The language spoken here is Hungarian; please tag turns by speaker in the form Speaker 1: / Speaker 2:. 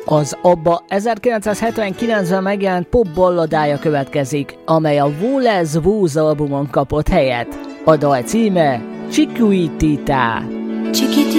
Speaker 1: Az ABBA 1979-ben megjelent pop-balladája következik, amely a Woolez Woos albumon kapott helyet. A dal címe Chiquitita.